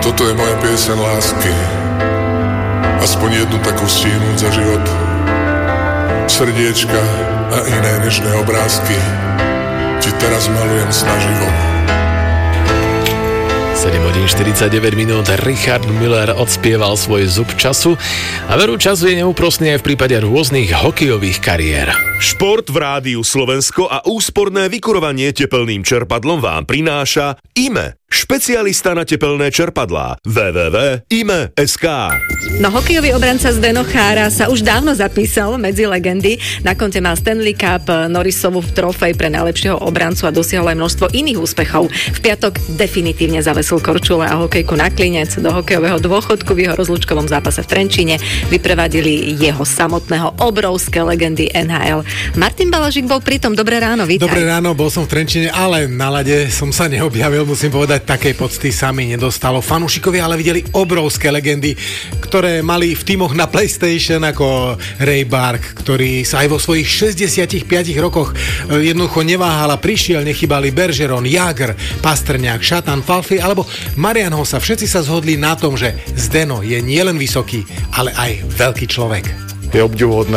Toto je moja pieseň lásky. Aspoň jednu takú stihnúť za život. Srdiečka a iné nežné obrázky ti teraz malujem snaživo. 7 hodín 49 minút. Richard Müller odspieval svoj zub času a veru času je neúprosný aj v prípade rôznych hokejových kariér. Šport v Rádiu Slovensko a úsporné vykurovanie tepelným čerpadlom vám prináša IME, špecialista na tepelné čerpadlá. www.ime.sk. No hokejový obranca Zdeno Chára sa už dávno zapísal medzi legendy. Na konte má Stanley Cup, Norrisovú trofej pre najlepšieho obrancu a dosiahol aj množstvo iných úspechov. V piatok definitívne zavesil korčule a hokejku na klinec. Do hokejového dôchodku v jeho rozlúčkovom zápase v Trenčíne vyprevadili jeho samotného obrovské legendy NHL. Martin Balažík bol pritom. Dobré ráno, vítaj. Dobré ráno, bol som v Trenčíne, ale na lade som sa neobjavil, musím povedať, takej pocty sa mi nedostalo. Fanúšikovia ale videli obrovské legendy, ktoré mali v tímoch na PlayStation ako Ray Bark, ktorý sa aj vo svojich 65 rokoch jednoducho neváhal a prišiel, nechybali Bergeron, Jágr, Pastrňák, Šatan, Falfi alebo Marian Hossa. Všetci sa zhodli na tom, že Zdeno je nielen vysoký, ale aj veľký človek. Je obdivuhodné,